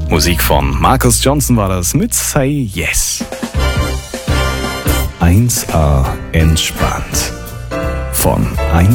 Musik von Marcus Johnson war das mit Say Yes. 1A entspannt von 1